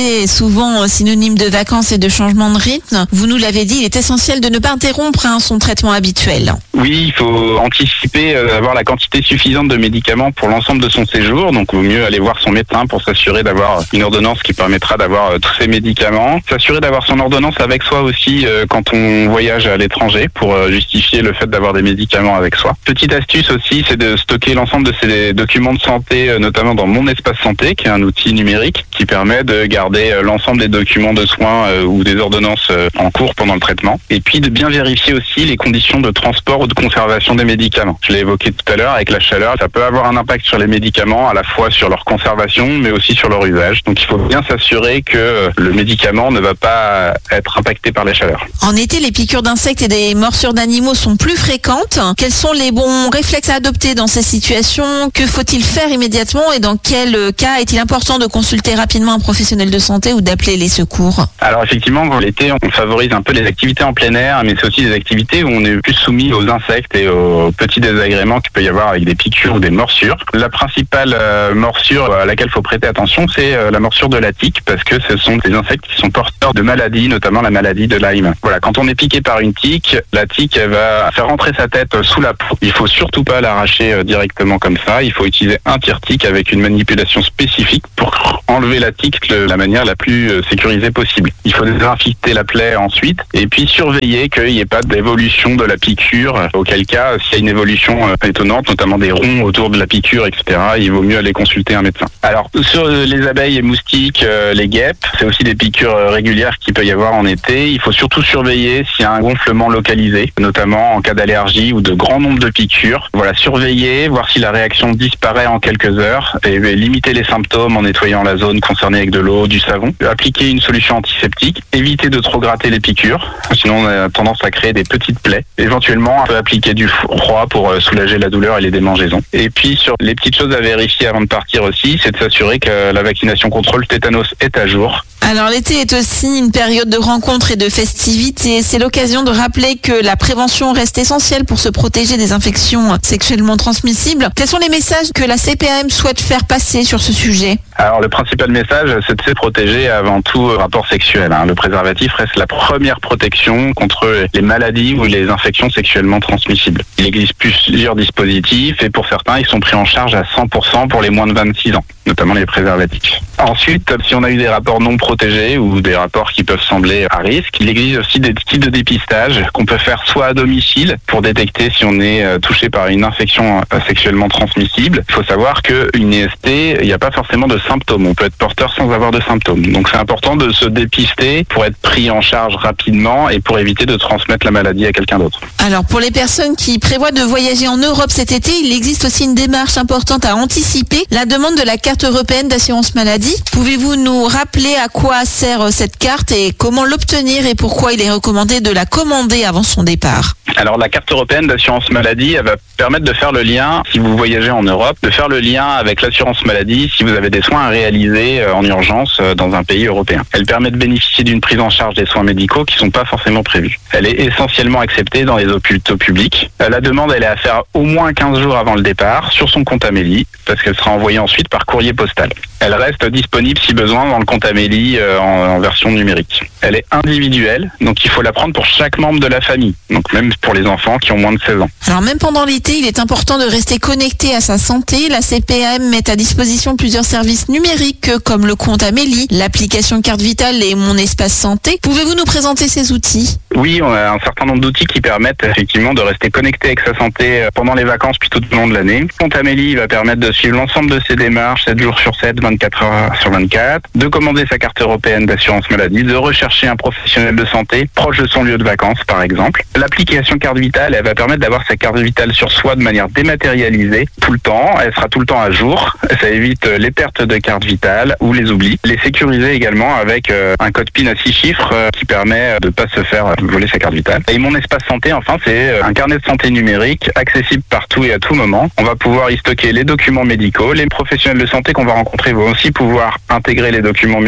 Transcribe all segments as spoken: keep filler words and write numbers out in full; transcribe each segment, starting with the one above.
est souvent synonyme de vacances et de changement de rythme. Vous nous l'avez dit, il est essentiel de ne pas interrompre hein, son traitement habituel. Oui, il faut anticiper euh, avoir la quantité suffisante de médicaments pour l'ensemble de son séjour. Donc, il vaut mieux aller voir son médecin pour s'assurer d'avoir une ordonnance qui permettra d'avoir euh, tous ces médicaments. S'assurer d'avoir son ordonnance avec soi aussi euh, quand on voyage à l'étranger pour euh, justifier le fait d'avoir des médicaments avec soi. Petite astuce aussi, c'est de stocker l'ensemble de ces documents de santé, euh, notamment dans Mon Espace Santé, qui est un outil numérique qui permet de garder euh, l'ensemble des documents de soins euh, ou des ordonnances euh, en cours pendant le traitement. Et puis de bien vérifier aussi les conditions de transport ou de conservation des médicaments. Je l'ai évoqué tout à l'heure, avec la chaleur, ça peut avoir un impact sur les médicaments, à la fois sur leur conservation, mais aussi sur leur usage. Donc il faut bien s'assurer que le médicament ne va pas être impacté par la chaleur. En été, les piqûres d'insectes et des morsures d'animaux sont plus fréquentes. Quels sont les bons réflexes à adopter dans ces situations? Que faut-il faire immédiatement et dans quel cas est-il important de consulter rapidement un professionnel de santé ou d'appeler les secours? Alors effectivement, l'été, on favorise un peu les activités en plein air, mais c'est aussi des activités où on est plus soumis aux insectes et aux petits désagréments qu'il peut y avoir avec des piqûres ou des morsures. La principale euh, morsure à laquelle il faut prêter attention, c'est euh, la morsure de la tique, parce que ce sont des insectes qui sont porteurs de maladies, notamment la maladie de Lyme. Voilà, quand on est piqué par une tique, la tique, elle va faire rentrer sa tête sous la peau. Il faut surtout pas l'arracher euh, directement comme ça. Il faut utiliser un tire-tique avec une manipulation spécifique pour enlever la tique de la manière la plus euh, sécurisée possible. Il faut désinfecter la plaie ensuite et puis surveiller qu'il n'y ait pas d'évolution de la piqûre. Auquel cas, s'il y a une évolution euh, étonnante, notamment des ronds autour de la piqûre, et cetera, il vaut mieux aller consulter un médecin. Alors, sur les abeilles et moustiques, euh, les guêpes, c'est aussi des piqûres euh, régulières qu'il peut y avoir en été. Il faut surtout surveiller s'il y a un gonflement localisé, notamment en cas d'allergie ou de grand nombre de piqûres. Voilà, surveiller, voir si la réaction disparaît en quelques heures et, et limiter les symptômes en nettoyant la zone concernée avec de l'eau, du savon. Appliquer une solution antiseptique, éviter de trop gratter les piqûres, sinon on a tendance à créer des petites plaies. Éventuellement, on peut appliquer du froid pour euh, soulager la douleur et les démangeaisons. Et puis, sur les petites choses à vérifier avant de partir aussi, c'est de s'assurer que la vaccination contre le tétanos est à jour. Alors l'été est aussi une période de rencontres et de festivités. C'est l'occasion de rappeler que la prévention reste essentielle pour se protéger des infections sexuellement transmissibles. Quels sont les messages que la C P A M souhaite faire passer sur ce sujet? Alors le principal message, c'est de se protéger avant tout rapport sexuel. Hein. Le préservatif reste la première protection contre les maladies ou les infections sexuellement transmissibles. Il existe plusieurs dispositifs et pour certains, ils sont pris en charge à cent pour cent pour les moins de vingt-six ans, notamment les préservatifs. Ensuite, si on a eu des rapports non protégés ou des rapports qui peuvent sembler à risque, il existe aussi des types de dépistage qu'on peut faire soit à domicile pour détecter si on est touché par une infection sexuellement transmissible. Il faut savoir qu'une I S T, il n'y a pas forcément de symptômes. On peut être porteur sans avoir de symptômes. Donc c'est important de se dépister pour être pris en charge rapidement et pour éviter de transmettre la maladie à quelqu'un d'autre. Alors pour les personnes qui prévoient de voyager en Europe cet été, il existe aussi une démarche importante à anticiper, la demande de la carte européenne d'assurance maladie. Pouvez-vous nous rappeler à quoi sert cette carte et comment l'obtenir et pourquoi il est recommandé de la commander avant son départ? Alors la carte européenne d'assurance maladie, elle va permettre de faire le lien, si vous voyagez en Europe, de faire le lien avec l'assurance maladie si vous avez des soins à réaliser en urgence dans un pays européen. Elle permet de bénéficier d'une prise en charge des soins médicaux qui ne sont pas forcément prévus. Elle est essentiellement acceptée dans les hôpitaux publics. La demande, elle est à faire au moins quinze jours avant le départ sur son compte Amélie, parce qu'elle sera envoyée ensuite par courrier postal. Elle reste disponible si besoin dans le compte Amélie euh, en, en version numérique. Elle est individuelle, donc il faut la prendre pour chaque membre de la famille, donc même pour les enfants qui ont moins de seize ans. Alors même pendant l'été, il est important de rester connecté à sa santé. La C P A M met à disposition plusieurs services numériques comme le compte Amélie, l'application Carte Vitale et Mon Espace Santé. Pouvez-vous nous présenter ces outils? Oui, on a un certain nombre d'outils qui permettent effectivement de rester connecté avec sa santé pendant les vacances puis tout au long de l'année. Le compte Amélie va permettre de suivre l'ensemble de ses démarches sept jours sur sept, vingt-quatre heures sur vingt-quatre, de commander sa carte européenne d'assurance maladie, de rechercher un professionnel de santé proche de son lieu de vacances par exemple. L'application Carte Vitale, elle va permettre d'avoir sa carte vitale sur soi de manière dématérialisée tout le temps. Elle sera tout le temps à jour. Ça évite les pertes de carte vitale ou les oublis. Les sécuriser également avec un code PIN à six chiffres qui permet de ne pas se faire voler sa carte vitale. Et Mon Espace Santé, enfin, c'est un carnet de santé numérique accessible partout et à tout moment. On va pouvoir y stocker les documents médicaux. Les professionnels de santé qu'on va rencontrer vont aussi pouvoir intégrer les documents médicaux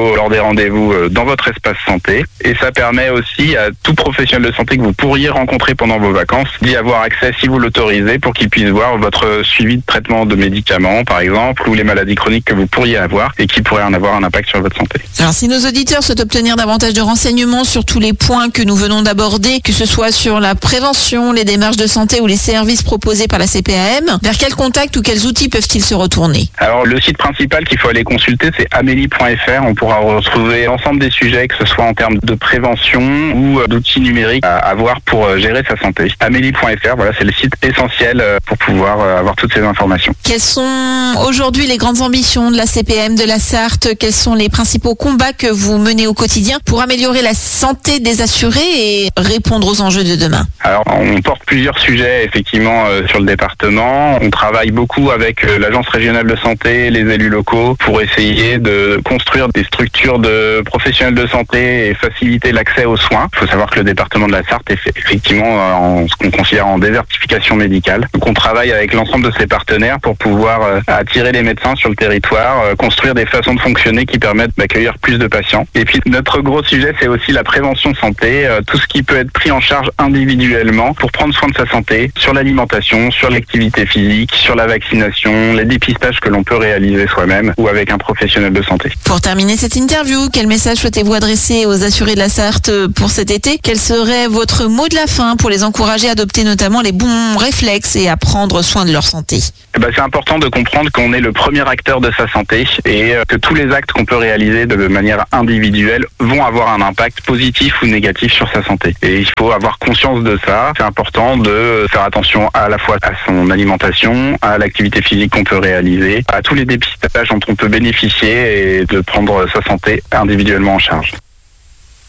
médicaux lors des rendez-vous dans votre espace santé. Et ça permet aussi à tout professionnel de santé que vous pourriez rencontrer pendant vos vacances d'y avoir accès si vous l'autorisez pour qu'il puisse voir votre suivi de traitement de médicaments par exemple ou les maladies chroniques que vous pourriez avoir et qui pourraient en avoir un impact sur votre santé. Alors si nos auditeurs souhaitent obtenir davantage de renseignements sur tous les points que nous venons d'aborder, que ce soit sur la prévention, les démarches de santé ou les services proposés par la C P A M, vers quel contact ou quels outils peuvent-ils se retourner? Alors le site principal qu'il faut aller consulter, c'est amélie point f r. On pourra retrouver l'ensemble des sujets, que ce soit en termes de prévention ou d'outils numériques à avoir pour gérer sa santé. amélie point f r, voilà, c'est le site essentiel pour pouvoir avoir toutes ces informations. Quelles sont aujourd'hui les grandes ambitions de la C P A M de la Sarthe? Quels sont les principaux combats que vous menez au quotidien pour améliorer la santé des assurés et répondre aux enjeux de demain? Alors, on porte plusieurs sujets effectivement euh, sur le département. On travaille beaucoup avec euh, l'Agence régionale de santé, les élus locaux pour essayer de construire des structures de professionnels de santé et faciliter l'accès aux soins. Il faut savoir que le département de la Sarthe est effectivement euh, en ce qu'on considère en désertification médicale. Donc on travaille avec l'ensemble de ces partenaires pour pouvoir euh, attirer les médecins sur le territoire, euh, construire des façons de fonctionner qui permettent d'accueillir plus de patients. Et puis notre gros sujet, c'est aussi la prévention santé, euh, tout ce qui peut être pris en charge individuellement pour prendre soin de sa santé, sur l'alimentation, sur l'activité physique, sur la vaccination, les dépistages que l'on peut réaliser soi-même ou avec un professionnel de santé. Pour terminer cette interview, quel message souhaitez-vous adresser aux assurés de la Sarthe pour cet été? Quel serait votre mot de la fin pour les encourager à adopter notamment les bons réflexes et à prendre soin de leur santé? Eh ben, c'est important de comprendre qu'on est le premier acteur de sa santé et que tous les actes qu'on peut réaliser de manière individuelle vont avoir un impact positif ou négatif sur sa santé. Et il faut avoir conscience de ça. C'est important de faire attention à la fois à son alimentation, à l'activité physique qu'on peut réaliser, à tous les dépistages dont on peut bénéficier et de prendre sa santé individuellement en charge.